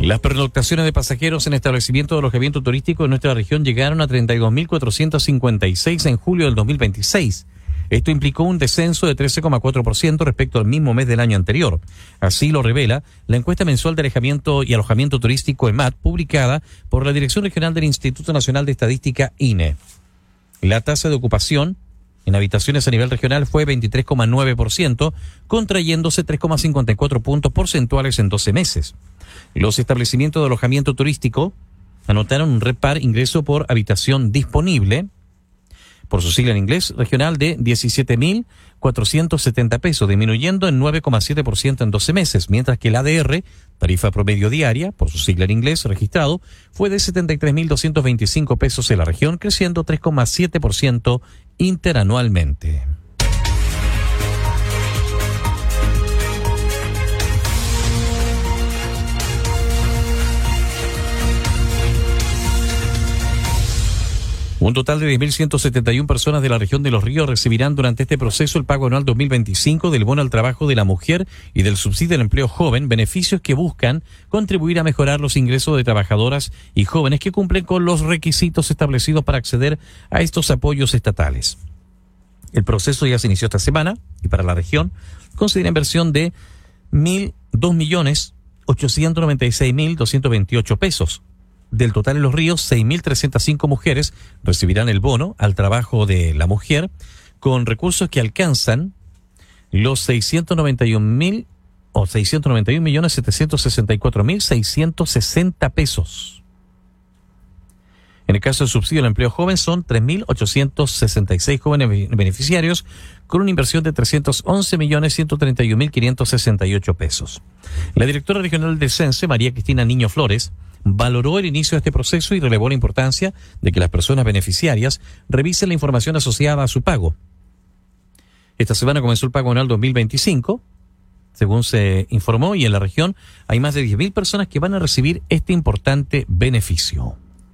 Las pernoctaciones de pasajeros en establecimientos de alojamiento turístico en nuestra región llegaron a 32.456 en julio del 2026. Esto implicó un descenso de 13,4% respecto al mismo mes del año anterior. Así lo revela la encuesta mensual de alojamiento y alojamiento turístico EMAT, publicada por la Dirección Regional del Instituto Nacional de Estadística, INE. La tasa de ocupación en habitaciones a nivel regional fue 23,9%, contrayéndose 3,54 puntos porcentuales en 12 meses. Los establecimientos de alojamiento turístico anotaron un RevPAR ingreso por habitación disponible, por su sigla en inglés, regional de 17.470 pesos, disminuyendo en 9,7% en 12 meses, mientras que el ADR, tarifa promedio diaria, por su sigla en inglés, registrado, fue de 73.225 pesos en la región, creciendo 3,7% interanualmente. Un total de 10.171 personas de la región de Los Ríos recibirán durante este proceso el pago anual 2025 del bono al trabajo de la mujer y del subsidio al empleo joven, beneficios que buscan contribuir a mejorar los ingresos de trabajadoras y jóvenes que cumplen con los requisitos establecidos para acceder a estos apoyos estatales. El proceso ya se inició esta semana y para la región considera inversión de 2.896.228 pesos. Del total en Los Ríos, 6.305 mujeres recibirán el bono al trabajo de la mujer con recursos que alcanzan los 691.764.660 pesos. En el caso del subsidio al empleo joven son 3.866 jóvenes beneficiarios con una inversión de 311.131.568 pesos. La directora regional del CENSE, María Cristina Niño Flores, valoró el inicio de este proceso y relevó la importancia de que las personas beneficiarias revisen la información asociada a su pago. Esta semana comenzó el pago anual 2025, según se informó, y en la región hay más de 10.000 personas que van a recibir este importante beneficio.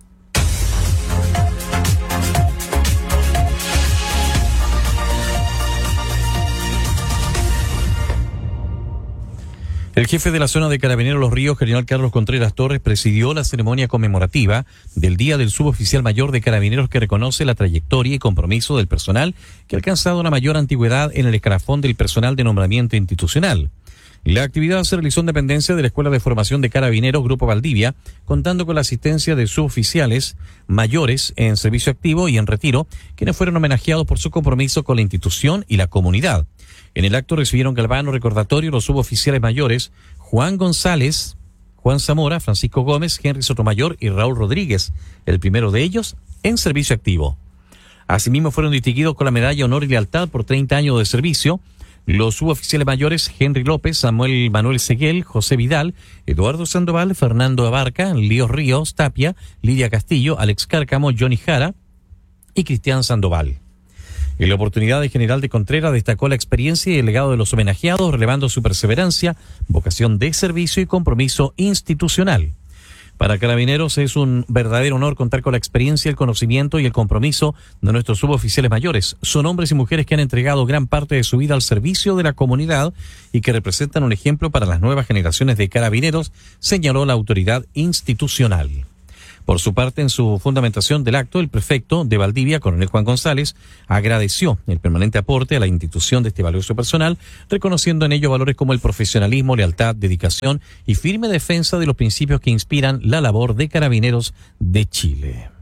El jefe de la zona de Carabineros Los Ríos, general Carlos Contreras Torres, presidió la ceremonia conmemorativa del Día del Suboficial Mayor de Carabineros, que reconoce la trayectoria y compromiso del personal que ha alcanzado una mayor antigüedad en el escalafón del personal de nombramiento institucional. La actividad se realizó en dependencia de la Escuela de Formación de Carabineros Grupo Valdivia, contando con la asistencia de suboficiales mayores en servicio activo y en retiro, quienes fueron homenajeados por su compromiso con la institución y la comunidad. En el acto recibieron galvano recordatorio los suboficiales mayores Juan González, Juan Zamora, Francisco Gómez, Henry Sotomayor y Raúl Rodríguez, el primero de ellos en servicio activo. Asimismo fueron distinguidos con la medalla Honor y Lealtad por 30 años de servicio los suboficiales mayores Henry López, Samuel Manuel Seguel, José Vidal, Eduardo Sandoval, Fernando Abarca, Lío Ríos Tapia, Lidia Castillo, Alex Cárcamo, Johnny Jara y Cristian Sandoval. En la oportunidad, el general de Contreras destacó la experiencia y el legado de los homenajeados, relevando su perseverancia, vocación de servicio y compromiso institucional. Para Carabineros es un verdadero honor contar con la experiencia, el conocimiento y el compromiso de nuestros suboficiales mayores. Son hombres y mujeres que han entregado gran parte de su vida al servicio de la comunidad y que representan un ejemplo para las nuevas generaciones de carabineros, señaló la autoridad institucional. Por su parte, en su fundamentación del acto, el prefecto de Valdivia, coronel Juan González, agradeció el permanente aporte a la institución de este valioso personal, reconociendo en ello valores como el profesionalismo, lealtad, dedicación y firme defensa de los principios que inspiran la labor de Carabineros de Chile.